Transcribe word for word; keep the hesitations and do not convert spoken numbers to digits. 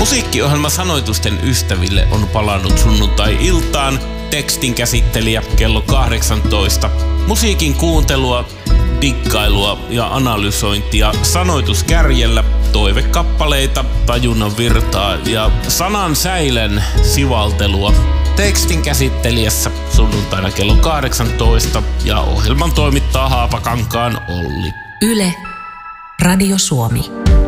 Musiikkiohjelma Sanoitusten ystäville on palannut sunnuntai-iltaan. Tekstin käsittelijä kello kahdeksantoista. Musiikin kuuntelua, diggailua ja analysointia sanoituskärjellä, toivekappaleita, tajunnan virtaa ja sanan säilen sivaltelua. Tekstin käsittelijässä sunnuntaina kello kahdeksantoista ja ohjelman toimittaa Haapakankaan Olli. Yle, Radio Suomi.